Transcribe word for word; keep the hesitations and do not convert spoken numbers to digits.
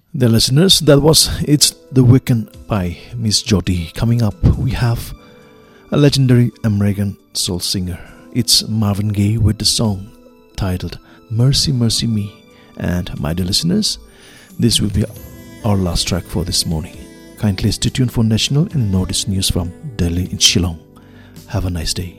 The listeners, that was It's the Weekend by Miss Jody. Coming up, we have a legendary American soul singer. It's Marvin Gaye with the song titled Mercy, Mercy Me. And my dear listeners, this will be our last track for this morning. Kindly stay tuned for national and Nordic news from Delhi and Shillong. Have a nice day.